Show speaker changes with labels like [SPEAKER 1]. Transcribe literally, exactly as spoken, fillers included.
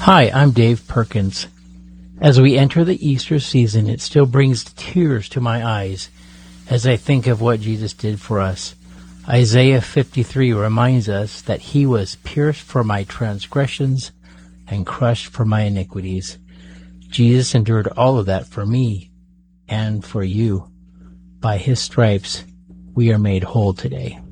[SPEAKER 1] Hi, I'm Dave Perkins. As we enter the Easter season, it still brings tears to my eyes as I think of what Jesus did for us. Isaiah fifty-three reminds us that he was pierced for my transgressions and crushed for my iniquities. Jesus endured all of that for me and for you. By his stripes, we are made whole today.